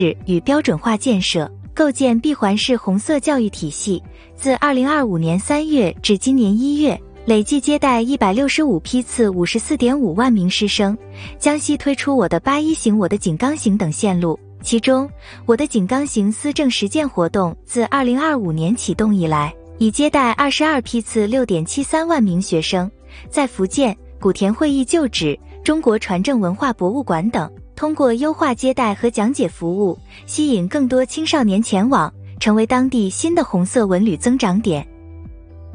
与标准化建设，构建闭环式红色教育体系。自2025年3月至今年1月，累计接待165批次 54.5万名师生。江西推出我的81行、我的井冈行等线路，其中我的井冈行思政实践活动自2025年启动以来，已接待22批次 6.73万名学生。在福建古田会议旧址、中国传政文化博物馆等，通过优化接待和讲解服务，吸引更多青少年前往，成为当地新的红色文旅增长点。